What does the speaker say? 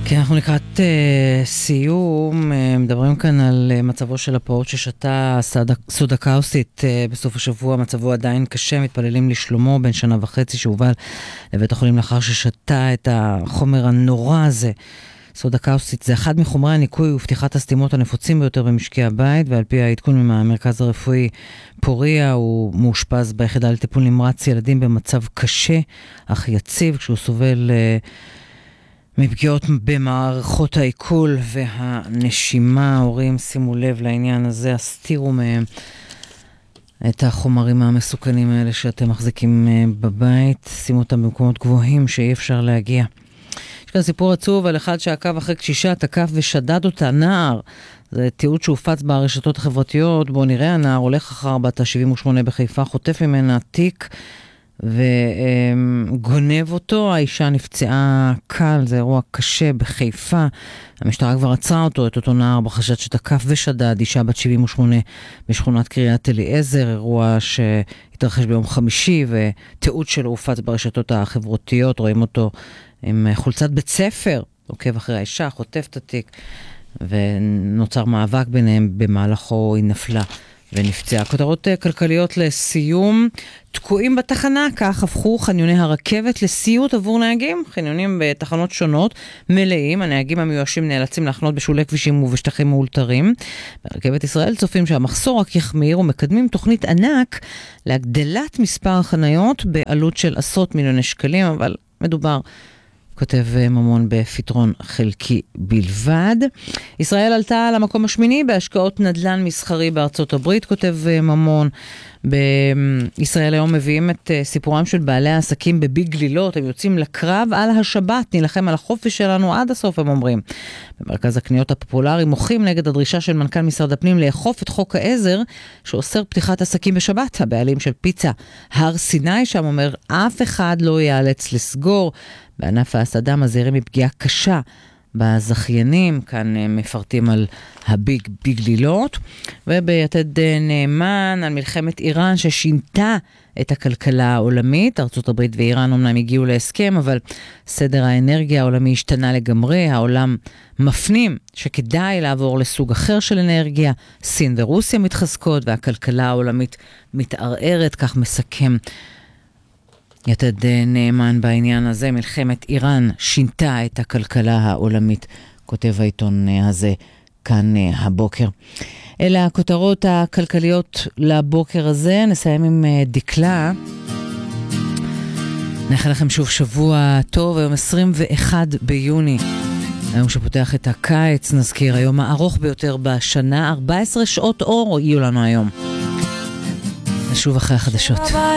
כן, אנחנו לקראת סיום, מדברים כאן על מצבו של הפעוט ששתה סודה קאוסטית בסוף השבוע. מצבו עדיין קשה, מתפללים לשלומו, בן 1.5 שנה שהובל לבית החולים לאחר ששתה את החומר הנורא הזה. סודה קאוסטית זה אחד מחומרי הניקוי ופתיחת הסתימות הנפוצים ביותר במשקי הבית, ועל פי העדכון מהמרכז הרפואי פוריה, הוא מאושפז ביחידה לטיפול נמרץ ילדים במצב קשה אך יציב, כשהוא סובל מפגיעות במערכות העיכול והנשימה. הורים, שימו לב לעניין הזה, הסתירו מהם את החומרים המסוכנים האלה שאתם מחזיקים בבית, שימו אותם במקומות גבוהים שאי אפשר להגיע. יש כאן סיפור עצוב על אחד שעקב אחרי קשישה, תקף ושדד אותה, נער. זה תיעוד שהופץ ברשתות החברתיות, בו נראה הנער הולך אחר בת ה-78 בחיפה, חוטף ממנה תיק וגונב אותו. האישה נפצעה קל, זה אירוע קשה בחיפה. המשטרה כבר עצרה את אותו נער בחשד שתקף ושדד אישה בת 78 בשכונת קריית אליעזר, אירוע שהתרחש ביום חמישי, ותיעוד שלו הופץ ברשתות החברתיות. רואים אותו עם חולצת בית ספר, עוקב אחרי האישה, חוטף את התיק, ונוצר מאבק ביניהם, במהלכו היא נפלה ונפצעה. כותרות כלכליות לסיום: תקועים בתחנה, כך הפכו חניוני הרכבת לסיוט עבור נהגים. חניונים בתחנות שונות מלאים, הנהגים המיואשים נאלצים להחנות בשולי כבישים ובשטחים מאולתרים. ברכבת ישראל צופים שהמחסור רק יחמיר, ומקדמים תוכנית ענק להגדלת מספר החניות בעלות של עשרות מיליוני שקלים, אבל מדובר, כותב ממון, בפתרון חלקי בלבד. ישראל עלתה למקום השמיני בהשקעות נדל"ן מסחרי בארצות הברית, כותב ממון. בישראל היום מביאים את סיפורם של בעלי העסקים בביג גלילות. הם יוצאים לקרב על השבת, נלחם על החופש שלנו עד הסוף, הם אומרים. במרכז הקניות הפופולרי מוחים נגד הדרישה של מנכ"ל משרד הפנים לאכוף את חוק העזר שאוסר פתיחת עסקים בשבת. הבעלים של פיצה הר סיני שם אומר, אף אחד לא ייאלץ לסגור. בענף ההסעדה מזהירים מפגיעה קשה בזכיינים. כאן מפרטים על הביג גלילות. וביתד נאמן על מלחמת איראן ששינתה את הכלכלה העולמית. ארצות הברית ואיראן אמנם הגיעו להסכם, אבל סדר האנרגיה העולמי השתנה לגמרי. העולם מפנים שכדאי לעבור לסוג אחר של אנרגיה. סין ורוסיה מתחזקות והכלכלה העולמית מתערערת, כך מסכם יתד נאמן בעניין הזה. מלחמת איראן שינתה את הכלכלה העולמית, כותב העיתון הזה כאן הבוקר. אלה הכותרות הכלכליות לבוקר הזה. נסיים עם דקלה. נאחל לכם שוב שבוע טוב. היום 21 ביוני, היום שפותח את הקיץ. נזכיר, היום הארוך ביותר בשנה, 14 שעות אור יהיו לנו היום. נשוב אחרי החדשות.